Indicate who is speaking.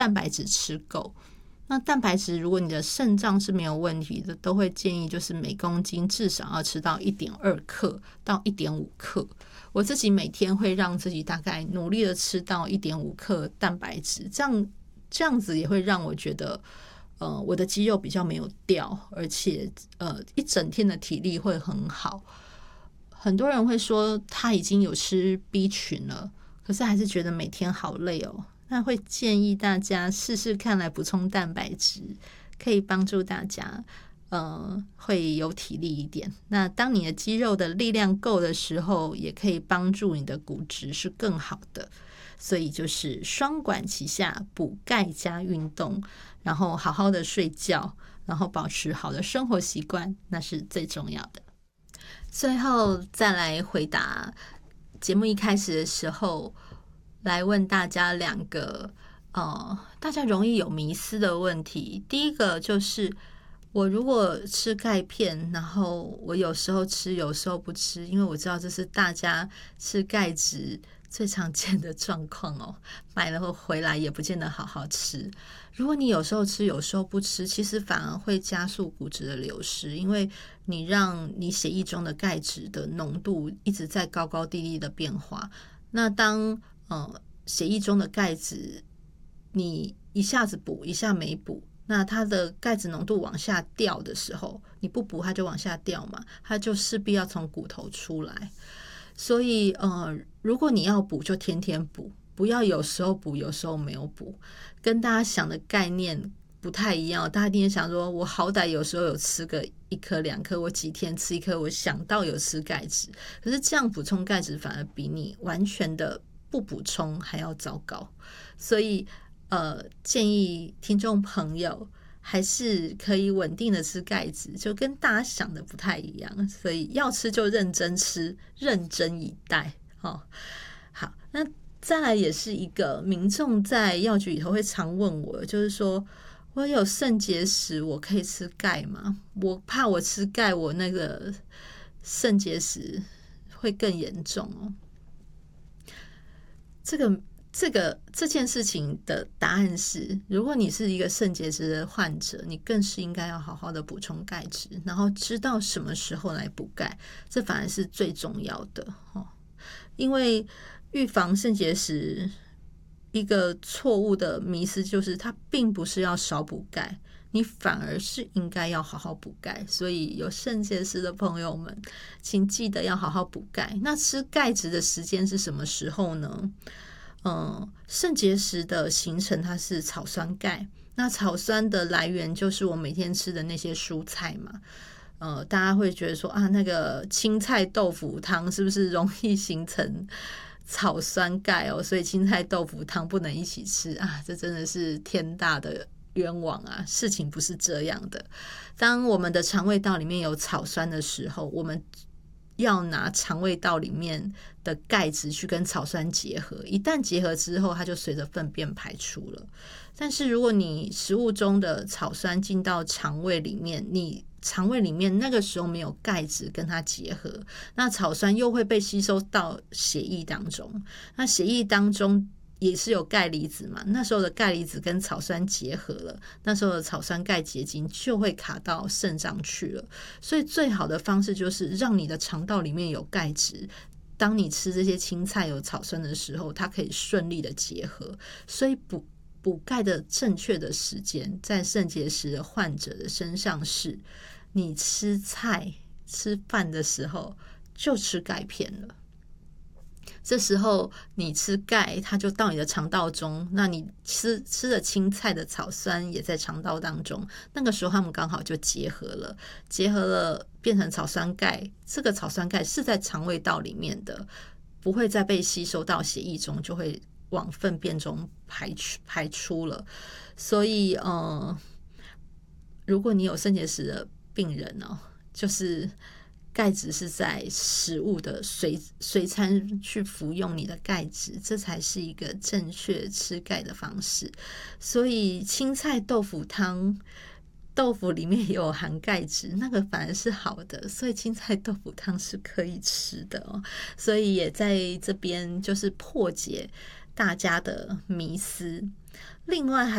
Speaker 1: 蛋白质吃够。那蛋白质如果你的肾脏是没有问题的，都会建议就是每公斤至少要吃到 1.2 克到 1.5 克。我自己每天会让自己大概努力的吃到 1.5 克蛋白质，这样子也会让我觉得我的肌肉比较没有掉，而且一整天的体力会很好。很多人会说他已经有吃 B 群了，可是还是觉得每天好累哦。那会建议大家试试看来补充蛋白质，可以帮助大家会有体力一点。那当你的肌肉的力量够的时候，也可以帮助你的骨质是更好的。所以就是双管齐下，补钙加运动，然后好好的睡觉，然后保持好的生活习惯，那是最重要的。最后再来回答节目一开始的时候来问大家2个大家容易有迷思的问题。第一个就是我如果吃钙片，然后我有时候吃有时候不吃，因为我知道这是大家吃钙质最常见的状况哦，买了回来也不见得好好吃。如果你有时候吃有时候不吃，其实反而会加速骨质的流失，因为你让你血液中的钙质的浓度一直在高高低低的变化。那当血液中的钙质你一下子补一下没补，那它的钙质浓度往下掉的时候，你不补它就往下掉嘛，它就势必要从骨头出来。所以如果你要补就天天补，不要有时候补有时候没有补，跟大家想的概念不太一样。大家一定想说我好歹有时候有吃个1颗2颗，我几天吃1颗，我想到有吃钙质，可是这样补充钙质反而比你完全的不补充还要糟糕。所以建议听众朋友还是可以稳定的吃钙质，就跟大家想的不太一样，所以要吃就认真吃，认真以待。好，那再来也是一个民众在药局里头会常问我，就是说我有肾结石，我可以吃钙吗？我怕我吃钙，我那个肾结石会更严重哦。这件事情的答案是，如果你是一个肾结石的患者，你更是应该要好好的补充钙质，然后知道什么时候来补钙，这反而是最重要的。因为预防肾结石一个错误的迷思就是它并不是要少补钙，你反而是应该要好好补钙。所以有肾结石的朋友们请记得要好好补钙。那吃钙质的时间是什么时候呢？肾结石的形成它是草酸钙，那草酸的来源就是我每天吃的那些蔬菜嘛。大家会觉得说那个青菜豆腐汤是不是容易形成草酸钙哦？所以青菜豆腐汤不能一起吃这真的是天大的冤枉啊！事情不是这样的。当我们的肠胃道里面有草酸的时候，我们要拿肠胃道里面的钙质去跟草酸结合，一旦结合之后，它就随着粪便排出了。但是如果你食物中的草酸进到肠胃里面，你肠胃里面那个时候没有钙质跟它结合，那草酸又会被吸收到血液当中，那血液当中也是有钙离子嘛，那时候的钙离子跟草酸结合了，那时候的草酸钙结晶就会卡到肾脏去了。所以最好的方式就是让你的肠道里面有钙质，当你吃这些青菜有草酸的时候，它可以顺利的结合。所以补钙的正确的时间在肾结石的患者的身上是你吃菜吃饭的时候就吃钙片了，这时候你吃钙它就到你的肠道中，那你吃的青菜的草酸也在肠道当中，那个时候它们刚好就结合了变成草酸钙。这个草酸钙是在肠胃道里面的，不会再被吸收到血液中，就会往粪便中排出了。所以如果你有肾结石的病人就是钙质是在食物的随餐去服用你的钙质，这才是一个正确吃钙的方式。所以青菜豆腐汤，豆腐里面有含钙质，那个反而是好的，所以青菜豆腐汤是可以吃的所以也在这边就是破解大家的迷思。另外